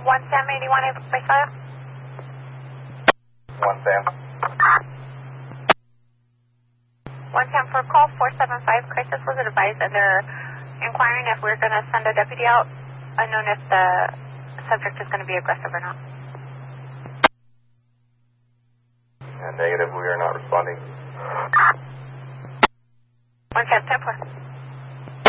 1 Sam 81 by fire. 1 Sam. 1 Sam for call 475 crisis was advised that they're inquiring if we're going to send a deputy out, unknown if the subject is going to be aggressive or not. Negative, we are not responding. 1 Sam 10 4.